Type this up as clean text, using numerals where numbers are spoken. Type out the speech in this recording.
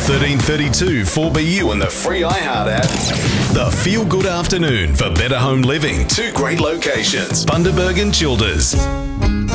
1332 4BU and the free iHeart app. The Feel Good Afternoon for better home living. Two great locations, Bundaberg and Childers.